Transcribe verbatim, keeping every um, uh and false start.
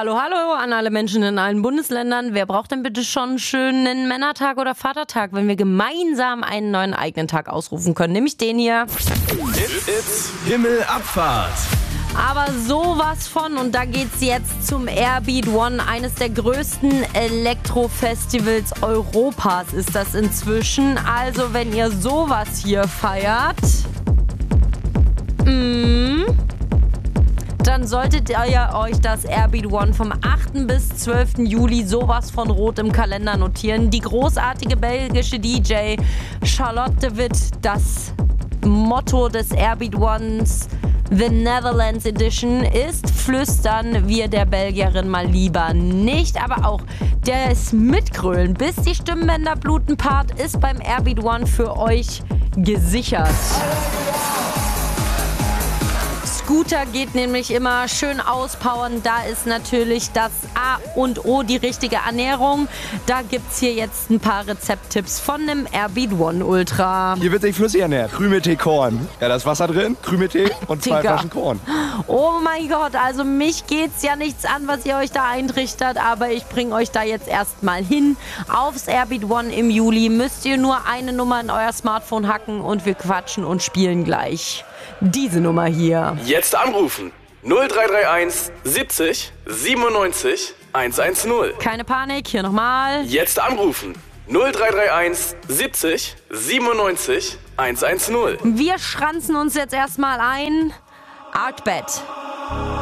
Hallo, hallo an alle Menschen in allen Bundesländern. Wer braucht denn bitte schon einen schönen Männertag oder Vatertag, wenn wir gemeinsam einen neuen eigenen Tag ausrufen können? Nämlich den hier. It's, it's Himmelabfahrt. Aber sowas von, und da geht's jetzt zum Airbeat One, eines der größten Elektrofestivals Europas ist das inzwischen. Also wenn ihr sowas hier feiert, mm, dann solltet ihr euch das Airbeat One vom achten bis zwölften Juli sowas von rot im Kalender notieren. Die großartige belgische D J Charlotte de Witt, das Motto des Airbeat Ones, The Netherlands Edition, ist Flüstern wir der Belgierin mal lieber nicht, aber auch das Mitgrölen bis die Stimmbänder bluten Part ist beim Airbeat One für euch gesichert. Scooter geht nämlich immer schön auspowern. Da ist natürlich das A und O die richtige Ernährung. Da gibt's hier jetzt ein paar Rezepttipps von dem Airbeat One Ultra. Hier wird sich flüssig ernährt. Krümeltee, Korn. Ja, da ist Wasser drin, Krümeltee und zwei Digga. Flaschen Korn. Oh mein Gott, also mich geht's ja nichts an, was ihr euch da eintrichtert, aber ich bringe euch da jetzt erstmal hin. Aufs Airbeat One im Juli müsst ihr nur eine Nummer in euer Smartphone hacken und wir quatschen und spielen gleich diese Nummer hier. Jetzt anrufen. null drei drei eins siebzig siebenundneunzig hundertzehn. Keine Panik, hier nochmal. Jetzt anrufen. null drei drei eins siebzig siebenundneunzig hundertzehn. Wir schranzen uns jetzt erstmal ein. Artbed.